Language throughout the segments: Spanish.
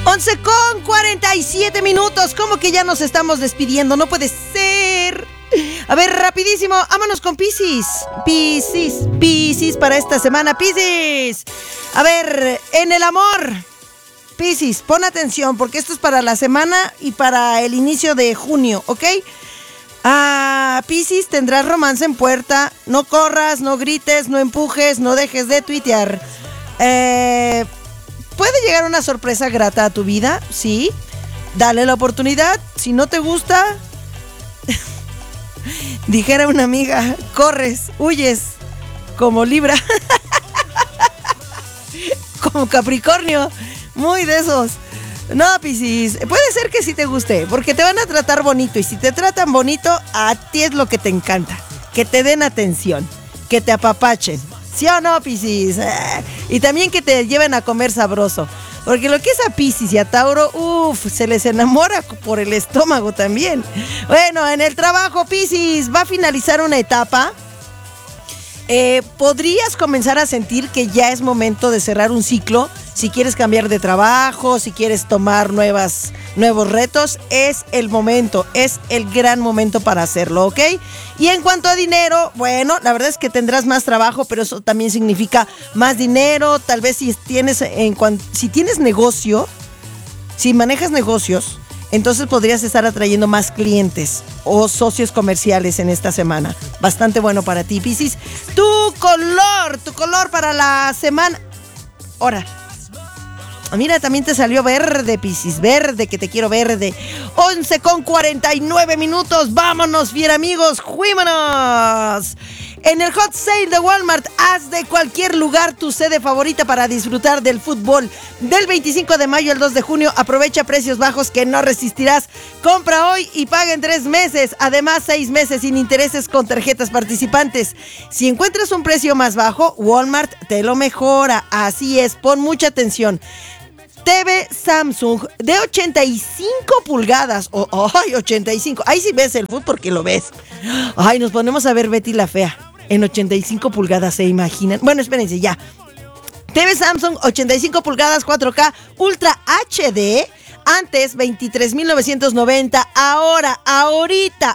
11:47. ¿Cómo que ya nos estamos despidiendo? No puede ser. A ver, rapidísimo, vámonos con Piscis. Piscis para esta semana, Piscis. A ver, en el amor, Piscis, pon atención porque esto es para la semana y para el inicio de junio, ¿ok? Piscis, tendrás romance en puerta. No corras, no grites, no empujes, no dejes de tuitear. Puede llegar una sorpresa grata a tu vida, sí. Dale la oportunidad. Si no te gusta, dijera una amiga, corres, huyes, como Libra, como Capricornio, muy de esos. No, Piscis, puede ser que sí te guste, porque te van a tratar bonito, y si te tratan bonito, a ti es lo que te encanta, que te den atención, que te apapachen, ¿sí o no, Piscis? Y también que te lleven a comer sabroso, porque lo que es a Piscis y a Tauro, se les enamora por el estómago también. Bueno, en el trabajo, Piscis, va a finalizar una etapa. Podrías comenzar a sentir que ya es momento de cerrar un ciclo. Si quieres cambiar de trabajo, si quieres tomar nuevos retos, es el momento, es el gran momento para hacerlo, ¿ok? Y en cuanto a dinero, bueno, la verdad es que tendrás más trabajo, pero eso también significa más dinero. Tal vez si tienes negocio, si manejas negocios, entonces podrías estar atrayendo más clientes o socios comerciales en esta semana. Bastante bueno para ti, Piscis. Tu color para la semana. Ahora, mira, también te salió verde, Piscis, verde, que te quiero verde. 11:49. Vámonos, fiera amigos, ¡juímonos! En el Hot Sale de Walmart, haz de cualquier lugar tu sede favorita para disfrutar del fútbol. Del 25 de mayo al 2 de junio, aprovecha precios bajos que no resistirás. Compra hoy y paga en 3 meses. Además, 6 meses sin intereses con tarjetas participantes. Si encuentras un precio más bajo, Walmart te lo mejora. Así es, pon mucha atención. TV Samsung de 85 pulgadas. 85. Ahí sí ves el fútbol porque lo ves. Ay, nos ponemos a ver Betty la Fea en 85 pulgadas, ¿se imaginan? Bueno, espérense, ya. TV Samsung 85 pulgadas 4K Ultra HD. Antes 23,990, ahorita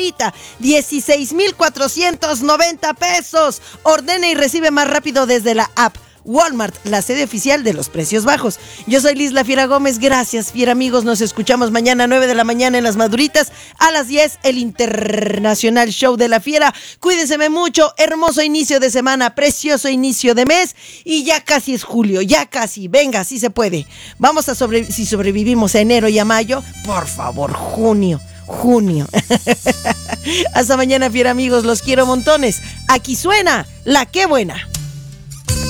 16,490 pesos. Ordena y recibe más rápido desde la app. Walmart, la sede oficial de los precios bajos. Yo soy Liz La Fiera Gómez, gracias, fiera amigos, nos escuchamos mañana a 9 de la mañana en Las Maduritas, a las 10 el Internacional Show de la Fiera. Cuídense mucho, hermoso inicio de semana, precioso inicio de mes, y ya casi es julio, ya casi, venga, sí se puede. Vamos a si sobrevivimos a enero y a mayo, por favor, junio. Hasta mañana, fiera amigos, los quiero montones. Aquí suena La Qué Buena.